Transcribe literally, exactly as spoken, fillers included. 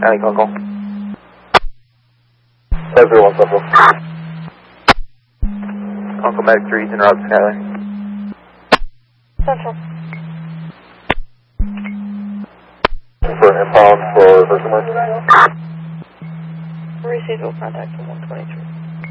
Alley, call, call. five zero one Central. Uncle Medic three, in route to Skyler. Central. For inbound for first emergency. Received, will contact one twenty-three.